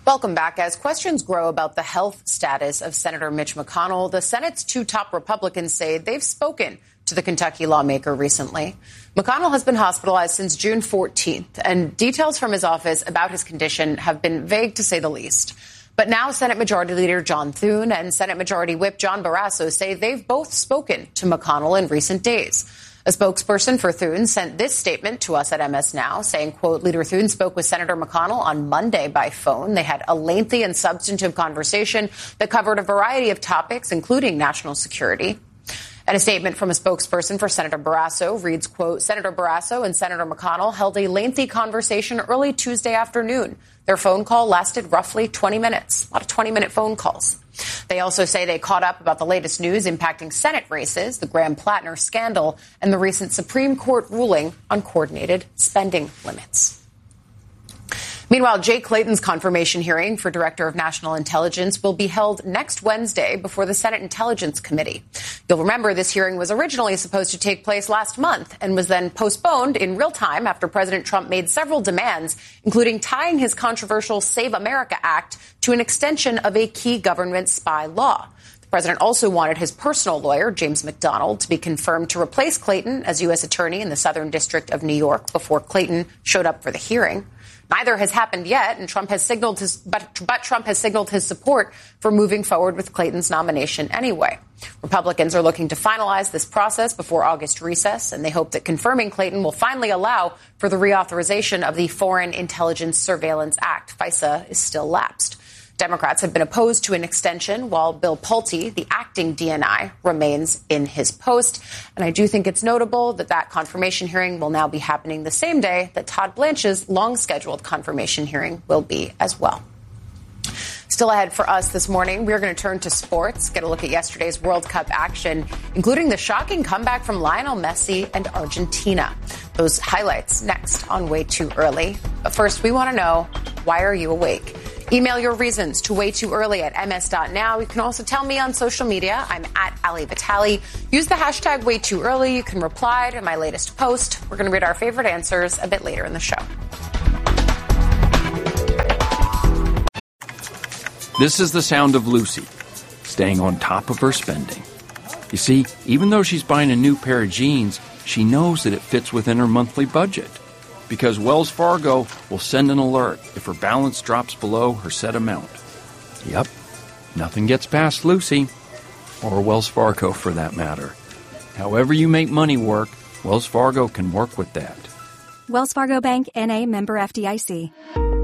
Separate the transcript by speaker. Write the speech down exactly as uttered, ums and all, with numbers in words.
Speaker 1: Welcome back. As questions grow about the health status of Senator Mitch McConnell, the Senate's two top Republicans say they've spoken to the Kentucky lawmaker recently. McConnell has been hospitalized since June fourteenth, and details from his office about his condition have been vague, to say the least. But now Senate Majority Leader John Thune and Senate Majority Whip John Barrasso say they've both spoken to McConnell in recent days. A spokesperson for Thune sent this statement to us at M S Now, saying, quote, Leader Thune spoke with Senator McConnell on Monday by phone. They had a lengthy and substantive conversation that covered a variety of topics, including national security. And a statement from a spokesperson for Senator Barrasso reads, quote, Senator Barrasso and Senator McConnell held a lengthy conversation early Tuesday afternoon. Their phone call lasted roughly twenty minutes, a lot of twenty-minute phone calls. They also say they caught up about the latest news impacting Senate races, the Graham-Plattner scandal, and the recent Supreme Court ruling on coordinated spending limits. Meanwhile, Jay Clayton's confirmation hearing for Director of National Intelligence will be held next Wednesday before the Senate Intelligence Committee. You'll remember this hearing was originally supposed to take place last month and was then postponed in real time after President Trump made several demands, including tying his controversial Save America Act to an extension of a key government spy law. The president also wanted his personal lawyer, James McDonald, to be confirmed to replace Clayton as U S attorney in the Southern District of New York before Clayton showed up for the hearing. Neither has happened yet, and Trump has signaled his, but, but Trump has signaled his support for moving forward with Clayton's nomination anyway. Republicans are looking to finalize this process before August recess, and they hope that confirming Clayton will finally allow for the reauthorization of the Foreign Intelligence Surveillance Act. FISA is still lapsed. Democrats have been opposed to an extension, while Bill Pulte, the acting D N I, remains in his post. And I do think it's notable that that confirmation hearing will now be happening the same day that Todd Blanche's long-scheduled confirmation hearing will be as well. Still ahead for us this morning, we're going to turn to sports, get a look at yesterday's World Cup action, including the shocking comeback from Lionel Messi and Argentina. Those highlights next on Way Too Early. But first, we want to know, why are you awake? Email your reasons to way too early at m s dot now. You can also tell me on social media. I'm at Ali Vitale. Use the hashtag way too early. You can reply to my latest post. We're going to read our favorite answers a bit later in the show.
Speaker 2: This is the sound of Lucy, staying on top of her spending. You see, even though she's buying a new pair of jeans, she knows that it fits within her monthly budget. Because Wells Fargo will send an alert if her balance drops below her set amount. Yep, nothing gets past Lucy, or Wells Fargo for that matter. However you make money work, Wells Fargo can work with that.
Speaker 3: Wells Fargo Bank, N A, member F D I C.